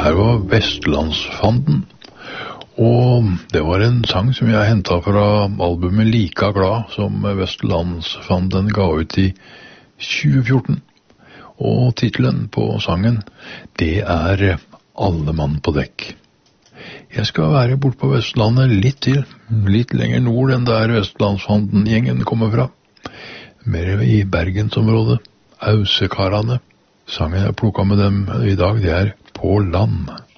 her var Vestlandsfanden, og det var en sang som jeg hentet fra albumet Lika Glad, som Vestlandsfanden ga ut i 2014. Og titelen på sangen, det er Alle mann på dekk. Jeg skal være bort på Vestlandet litt til, litt lenger nord enn der Vestlandsfanden-gjengen kommer fra. Mer i Bergensområdet, Ausekarane. Sangen jeg plukket med dem i dag, det er På land.